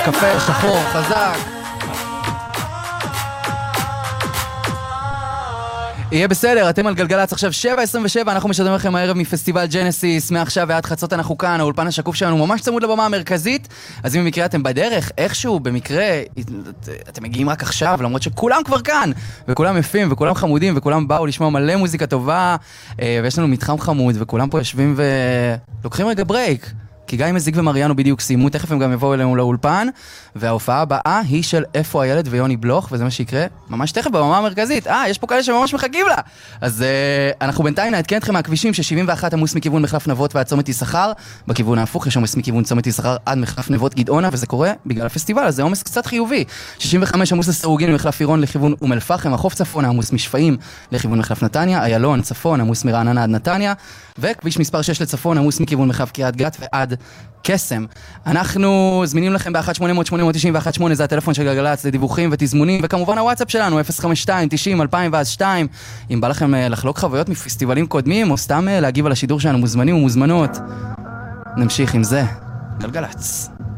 קפה שחור, חזק. יהיה בסדר, אתם על גלגלץ עכשיו 7:27, אנחנו משדרים לכם הערב מפסטיבל ג'נסיס, מעכשיו ועד חצות אנחנו כאן, האולפן השקוף שלנו ממש צמוד לבמה המרכזית, אז אם במקרה אתם בדרך, איכשהו, במקרה, אתם מגיעים רק עכשיו, למרות שכולם כבר כאן, וכולם יפים, וכולם חמודים, וכולם באו לשמוע מלא מוזיקה טובה, ויש לנו מתחם חמוד, וכולם פה יושבים ולוקחים רגע ברייק. כי גיא מזיק ומריאנו בדיוק סיימו, תכף הם גם יבואו אלינו לאולפן, וההופעה הבאה היא של איפה הילד ויוני בלוך, וזה מה שיקרה ממש תכף בבמה המרכזית. יש פה כאלה שממש מחכים לה. אז אנחנו בינתיים נעדכן אתכם מהכבישים ש71 עמוס מכיוון מחלף נבות ועד צומת יששכר, בכיוון ההפוך יש עומס מכיוון צומת יששכר עד מחלף נבות גדעונה, וזה קורה בגלל הפסטיבל, אז זה עומס קצת חיובי. 65 עמוס לסרוגין ממחלף עירון לכיוון אום אל-פחם, החוף צפון עמוס משפעים לכיוון מחלף נתניה, איילון צפון עמוס מרעננה עד נתניה, וכביש מספר 6 לצפון עמוס מכיוון מחלף קריית גת ועד קסם. אנחנו זמינים לכם ב-1-800-890-1-8, זה הטלפון של גלגלץ לדיווחים ותזמונים, וכמובן הוואטסאפ שלנו 052-90-2000-2. אם בא לכם לחלוק חוויות מפסטיבלים קודמים או סתם להגיב על השידור שלנו, מוזמנים ומוזמנות. נמשיך עם זה. גלגלץ.